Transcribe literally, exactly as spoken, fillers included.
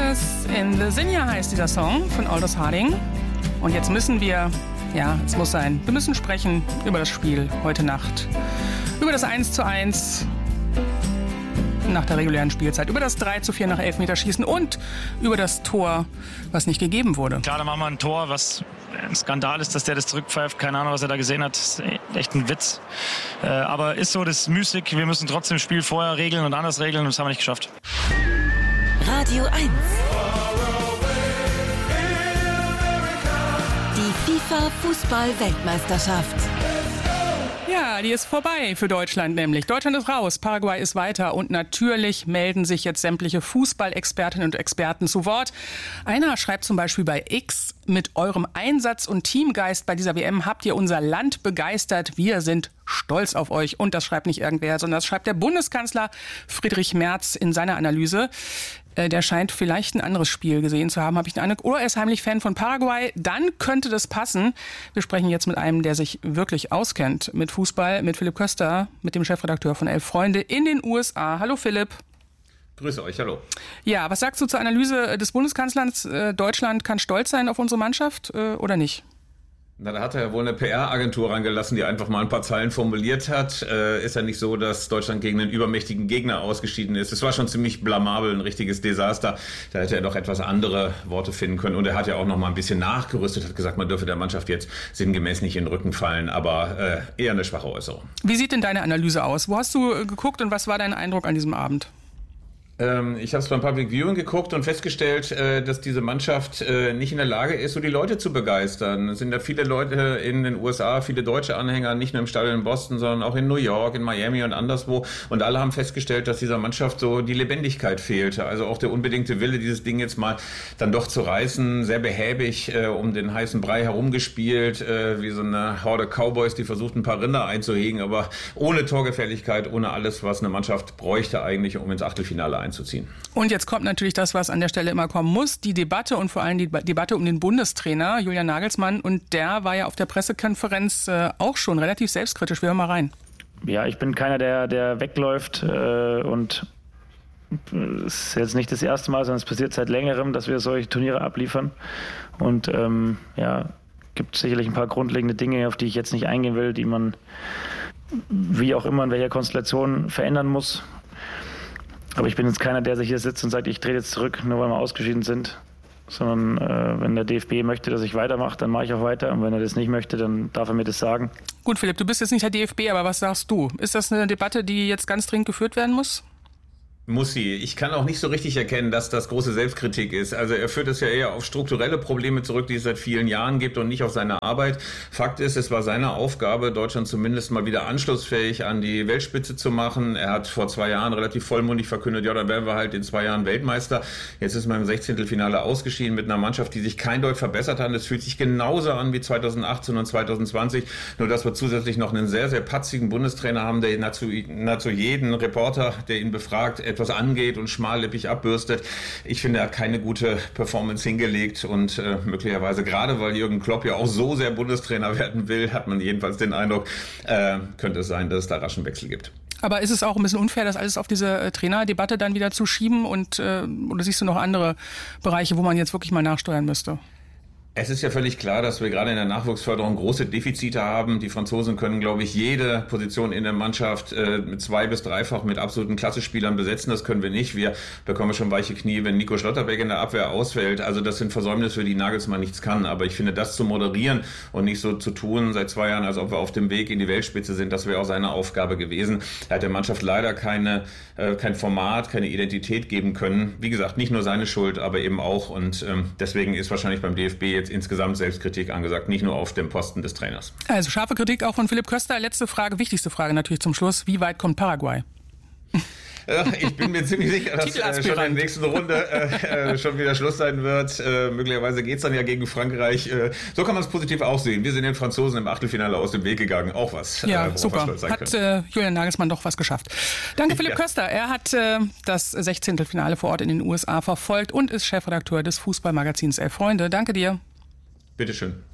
Christmas in Virginia heißt dieser Song von Aldous Harding. Und jetzt müssen wir, ja, es muss sein, wir müssen sprechen über das Spiel heute Nacht. Über das eins zu eins nach der regulären Spielzeit, über das drei zu vier nach Elfmeterschießen und über das Tor, was nicht gegeben wurde. Klar, da machen wir ein Tor, was ein Skandal ist, dass der das zurückpfeift. Keine Ahnung, was er da gesehen hat. Das ist echt ein Witz. Äh, aber ist so, das ist müßig. Wir müssen trotzdem das Spiel vorher regeln und anders regeln und das haben wir nicht geschafft. Radio eins. Die FIFA-Fußball-Weltmeisterschaft. Ja, die ist vorbei für Deutschland nämlich. Deutschland ist raus, Paraguay ist weiter und natürlich melden sich jetzt sämtliche Fußballexpertinnen und Experten zu Wort. Einer schreibt zum Beispiel bei X: Mit eurem Einsatz und Teamgeist bei dieser W M habt ihr unser Land begeistert. Wir sind stolz auf euch. Und das schreibt nicht irgendwer, sondern das schreibt der Bundeskanzler Friedrich Merz in seiner Analyse. Der scheint vielleicht ein anderes Spiel gesehen zu haben, habe ich den Eindruck. Oder er ist heimlich Fan von Paraguay. Dann könnte das passen. Wir sprechen jetzt mit einem, der sich wirklich auskennt mit Fußball, mit Philipp Köster, mit dem Chefredakteur von Elf Freunde in den U S A. Hallo Philipp. Grüße euch, hallo. Ja, was sagst du zur Analyse des Bundeskanzlers? Deutschland kann stolz sein auf unsere Mannschaft oder nicht? Na, da hat er ja wohl eine P R-Agentur rangelassen, die einfach mal ein paar Zeilen formuliert hat. Äh, ist ja nicht so, dass Deutschland gegen einen übermächtigen Gegner ausgeschieden ist. Es war schon ziemlich blamabel, ein richtiges Desaster. Da hätte er doch etwas andere Worte finden können. Und er hat ja auch noch mal ein bisschen nachgerüstet, hat gesagt, man dürfe der Mannschaft jetzt sinngemäß nicht in den Rücken fallen. Aber äh, eher eine schwache Äußerung. Wie sieht denn deine Analyse aus? Wo hast du geguckt und was war dein Eindruck an diesem Abend? Ähm, ich habe es beim Public Viewing geguckt und festgestellt, äh, dass diese Mannschaft äh, nicht in der Lage ist, so die Leute zu begeistern. Es sind ja viele Leute in den U S A, viele deutsche Anhänger, nicht nur im Stadion in Boston, sondern auch in New York, in Miami und anderswo. Und alle haben festgestellt, dass dieser Mannschaft so die Lebendigkeit fehlte. Also auch der unbedingte Wille, dieses Ding jetzt mal dann doch zu reißen. Sehr behäbig äh, um den heißen Brei herumgespielt, äh, wie so eine Horde Cowboys, die versucht, ein paar Rinder einzuhegen, aber ohne Torgefährlichkeit, ohne alles, was eine Mannschaft bräuchte eigentlich, um ins Achtelfinale einzuziehen. Und jetzt kommt natürlich das, was an der Stelle immer kommen muss, die Debatte und vor allem die Debatte um den Bundestrainer Julian Nagelsmann. Und der war ja auf der Pressekonferenz äh, auch schon relativ selbstkritisch. Wir hören mal rein. Ja, ich bin keiner, der, der wegläuft äh, und es ist jetzt nicht das erste Mal, sondern es passiert seit längerem, dass wir solche Turniere abliefern. Und ähm, ja, gibt sicherlich ein paar grundlegende Dinge, auf die ich jetzt nicht eingehen will, die man wie auch immer in welcher Konstellation verändern muss. Aber ich bin jetzt keiner, der sich hier sitzt und sagt, ich drehe jetzt zurück, nur weil wir ausgeschieden sind. Sondern äh, wenn der D F B möchte, dass ich weitermache, dann mache ich auch weiter. Und wenn er das nicht möchte, dann darf er mir das sagen. Gut, Philipp, du bist jetzt nicht der D F B, aber was sagst du? Ist das eine Debatte, die jetzt ganz dringend geführt werden muss? Muss sie. Ich kann auch nicht so richtig erkennen, dass das große Selbstkritik ist. Also er führt es ja eher auf strukturelle Probleme zurück, die es seit vielen Jahren gibt und nicht auf seine Arbeit. Fakt ist, es war seine Aufgabe, Deutschland zumindest mal wieder anschlussfähig an die Weltspitze zu machen. Er hat vor zwei Jahren relativ vollmundig verkündet, ja, dann werden wir halt in zwei Jahren Weltmeister. Jetzt ist man im Sechzehntelfinale ausgeschieden mit einer Mannschaft, die sich kein Deut verbessert hat. Es fühlt sich genauso an wie zweitausendachtzehn und zweitausendzwanzig. Nur, dass wir zusätzlich noch einen sehr, sehr patzigen Bundestrainer haben, der nahezu, nahezu jeden Reporter, der ihn befragt, etwas angeht und schmallippig abbürstet. Ich finde, er hat keine gute Performance hingelegt und äh, möglicherweise, gerade weil Jürgen Klopp ja auch so sehr Bundestrainer werden will, hat man jedenfalls den Eindruck, äh, könnte es sein, dass es da raschen Wechsel gibt. Aber ist es auch ein bisschen unfair, das alles auf diese äh, Trainerdebatte dann wieder zu schieben und äh, oder siehst du noch andere Bereiche, wo man jetzt wirklich mal nachsteuern müsste? Es ist ja völlig klar, dass wir gerade in der Nachwuchsförderung große Defizite haben. Die Franzosen können, glaube ich, jede Position in der Mannschaft äh, mit zwei- bis dreifach mit absoluten Klassespielern besetzen. Das können wir nicht. Wir bekommen schon weiche Knie, wenn Nico Schlotterbeck in der Abwehr ausfällt. Also das sind Versäumnisse, für die Nagelsmann nichts kann. Aber ich finde, das zu moderieren und nicht so zu tun seit zwei Jahren, als ob wir auf dem Weg in die Weltspitze sind, das wäre auch seine Aufgabe gewesen. Er hat der Mannschaft leider keine, äh, kein Format, keine Identität geben können. Wie gesagt, nicht nur seine Schuld, aber eben auch. Und ähm, deswegen ist wahrscheinlich beim D F B jetzt insgesamt Selbstkritik angesagt, nicht nur auf dem Posten des Trainers. Also scharfe Kritik auch von Philipp Köster. Letzte Frage, wichtigste Frage natürlich zum Schluss. Wie weit kommt Paraguay? Ich bin mir ziemlich sicher, dass äh, schon in der nächsten Runde äh, schon wieder Schluss sein wird. Äh, möglicherweise geht es dann ja gegen Frankreich. Äh, so kann man es positiv auch sehen. Wir sind den Franzosen im Achtelfinale aus dem Weg gegangen. Auch was. Ja, äh, super. Hat äh, Julian Nagelsmann doch was geschafft. Danke, Philipp ja. Köster. Er hat äh, das Sechzehntelfinale vor Ort in den U S A verfolgt und ist Chefredakteur des Fußballmagazins Elf Freunde. Danke dir. Bitteschön.